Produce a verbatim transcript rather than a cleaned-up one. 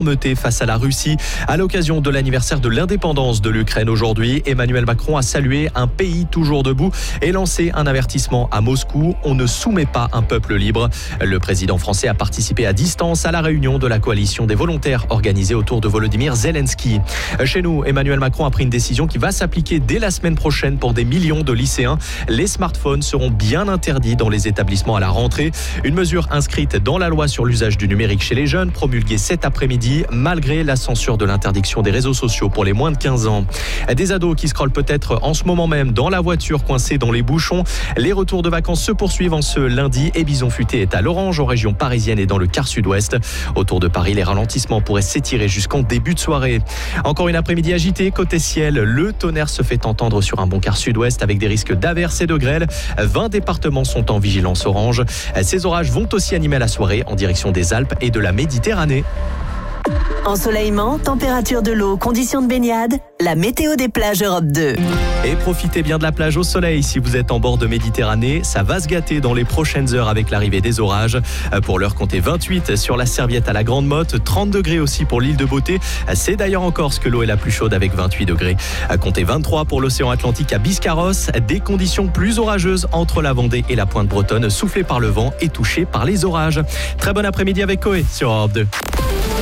Fermeté face à la Russie. À l'occasion de l'anniversaire de l'indépendance de l'Ukraine aujourd'hui, Emmanuel Macron a salué un pays toujours debout et lancé un avertissement à Moscou. On ne soumet pas un peuple libre. Le président français a participé à distance à la réunion de la coalition des volontaires organisée autour de Volodymyr Zelensky. Chez nous, Emmanuel Macron a pris une décision qui va s'appliquer dès la semaine prochaine pour des millions de lycéens. Les smartphones seront bien interdits dans les établissements à la rentrée. Une mesure inscrite dans la loi sur l'usage du numérique chez les jeunes, promulguée cet après-midi, malgré la censure de l'interdiction des réseaux sociaux pour les moins de quinze ans. Des ados qui scrollent peut-être en ce moment même dans la voiture coincée dans les bouchons. Les retours de vacances se poursuivent en ce lundi et Bison Futé est à l'orange en région parisienne et dans le quart sud-ouest. Autour de Paris, les ralentissements pourraient s'étirer jusqu'en début de soirée. Encore une après-midi agitée. Côté ciel, le tonnerre se fait entendre sur un bon quart sud-ouest avec des risques d'averses et de grêle. vingt départements sont en vigilance orange. Ces orages vont aussi animer la soirée en direction des Alpes et de la Méditerranée. Ensoleillement, température de l'eau, conditions de baignade, la météo des plages Europe deux. Et profitez bien de la plage au soleil si vous êtes en bord de Méditerranée. Ça va se gâter dans les prochaines heures avec l'arrivée des orages. Pour l'heure, comptez vingt-huit sur la Serviette à la Grande Motte, trente degrés aussi pour l'île de Beauté. C'est d'ailleurs en Corse que l'eau est la plus chaude avec vingt-huit degrés. Comptez vingt-trois pour l'océan Atlantique à Biscarrosse. Des conditions plus orageuses entre la Vendée et la Pointe Bretonne, soufflées par le vent et touchées par les orages. Très bon après-midi avec Coé sur Europe deux.